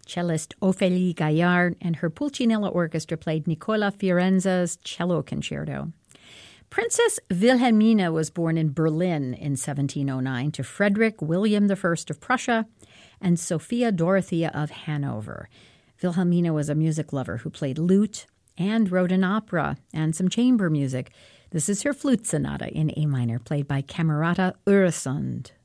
cellist Ophélie Gaillard, and her Pulcinella Orchestra played Nicola Fiorenza's Cello Concerto. Princess Wilhelmina was born in Berlin in 1709 to Frederick William I of Prussia and Sophia Dorothea of Hanover. Wilhelmina was a music lover who played lute and wrote an opera and some chamber music. This is her flute sonata in A minor, played by Camerata Öresund.